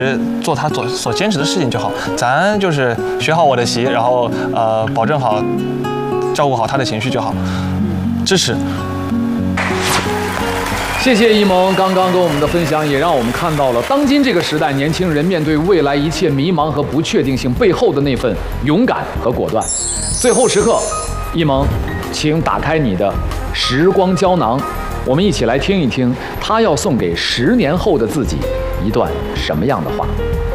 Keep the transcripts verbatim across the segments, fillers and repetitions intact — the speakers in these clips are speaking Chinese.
做他所所坚持的事情就好，咱就是学好我的习，然后呃保证好照顾好他的情绪就好，支持。 谢谢一萌刚刚跟我们的分享，也让我们看到了当今这个时代年轻人面对未来一切迷茫和不确定性背后的那份勇敢和果断。最后时刻，一萌，请打开你的时光胶囊，我们一起来听一听他要送给十年后的自己一段什么样的话。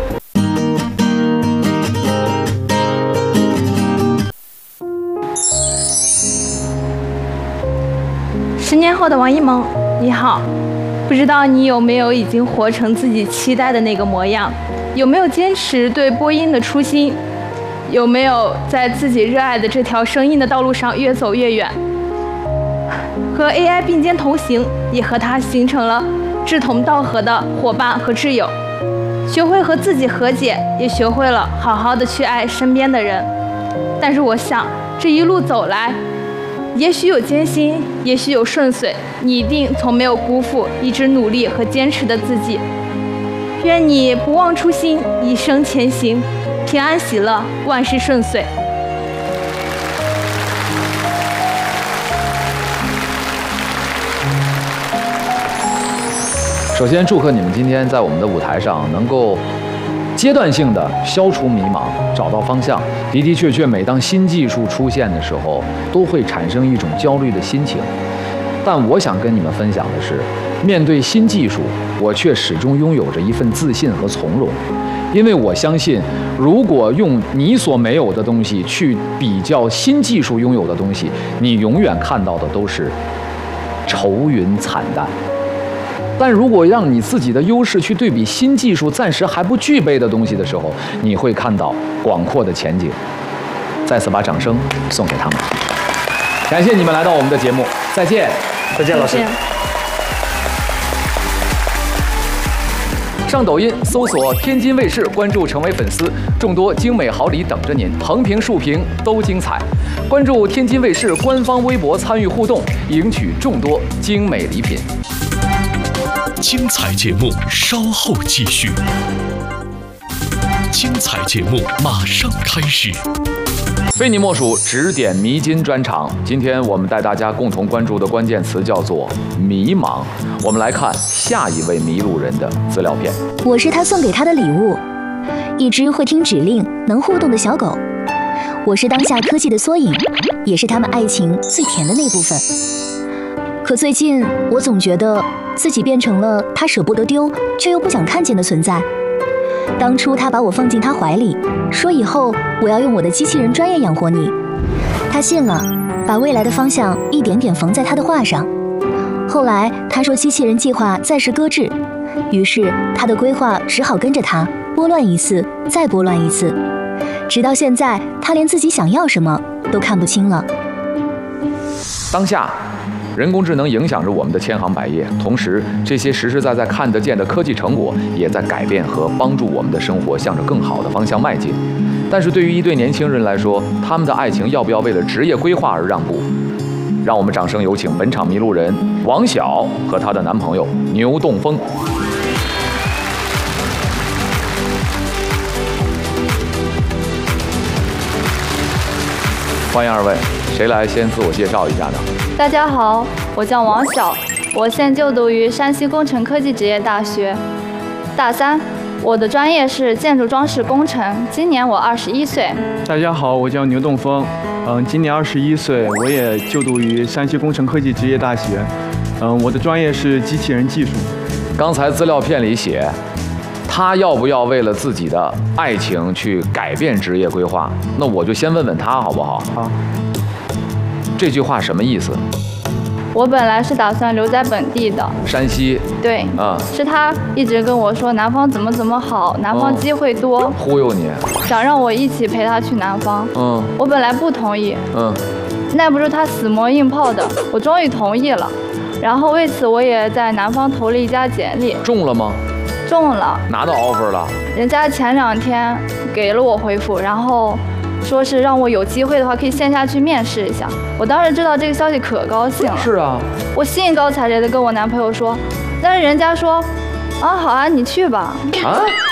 十年后的王一萌，你好，不知道你有没有已经活成自己期待的那个模样？有没有坚持对播音的初心？有没有在自己热爱的这条声音的道路上越走越远？和 A I 并肩同行，也和它形成了志同道合的伙伴和挚友，学会和自己和解，也学会了好好的去爱身边的人。但是我想，这一路走来，也许有艰辛，也许有顺遂，你一定从没有辜负一直努力和坚持的自己。愿你不忘初心，一生前行，平安喜乐，万事顺遂。 首先祝贺你们今天在我们的舞台上能够阶段性的消除迷茫，找到方向。的的确确，每当新技术出现的时候，都会产生一种焦虑的心情。但我想跟你们分享的是，面对新技术，我却始终拥有着一份自信和从容。因为我相信，如果用你所没有的东西去比较新技术拥有的东西，你永远看到的都是愁云惨淡。但如果让你自己的优势去对比新技术暂时还不具备的东西的时候，你会看到广阔的前景。再次把掌声送给他们，感谢你们来到我们的节目，再见， 再见，老师。 上抖音搜索天津卫视，关注成为粉丝，众多精美好礼等着您，横屏竖屏都精彩。关注天津卫视官方微博参与互动，赢取众多精美礼品。 精彩节目稍后继续，精彩节目马上开始。 非你莫属指点迷津专场，今天我们带大家共同关注的关键词叫做迷茫。我们来看下一位迷路人的资料片。 我是他送给他的礼物，一只会听指令、能互动的小狗。我是当下科技的缩影，也是他们爱情最甜的那部分。可最近我总觉得自己变成了他舍不得丢却又不想看见的存在。当初他把我放进他怀里，说以后我要用我的机器人专业养活你，他信了，把未来的方向一点点缝在他的画上。后来他说机器人计划暂时搁置，于是他的规划只好跟着他拨乱一次再拨乱一次，直到现在他连自己想要什么都看不清了。 当下人工智能影响着我们的千行百业，同时这些实实在在看得见的科技成果也在改变和帮助我们的生活向着更好的方向迈进。但是对于一对年轻人来说，他们的爱情要不要为了职业规划而让步？让我们掌声有请本场迷路人王晓和她的男朋友牛栋峰。欢迎二位，谁来先自我介绍一下呢？ 大家好，我叫王晓，我现就读于山西工程科技职业大学大三，我的专业是建筑装饰工程，今年我二十一岁。 大家好，我叫牛栋峰，嗯，今年二十一岁，我也就读于山西工程科技职业大学，嗯，我的专业是机器人技术。 刚才资料片里写，他要不要为了自己的爱情去改变职业规划？那我就先问问他好不好？ 好。 这句话什么意思？ 我本来是打算留在本地的， 山西。 对， 啊、嗯， 是他一直跟我说南方怎么怎么好，南方机会多， 嗯、忽悠你， 想让我一起陪他去南方。 嗯， 我本来不同意， 嗯， 耐不住他死磨硬泡的，我终于同意了。然后为此我也在南方投了一家简历， 中了吗？ 中了， 拿到 offer 了。 人家前两天给了我回复，然后说是让我有机会的话可以线下去面试一下。我当时知道这个消息可高兴了， 是啊， 我兴高采烈的跟我男朋友说，但是人家说，啊好啊，你去吧。 啊，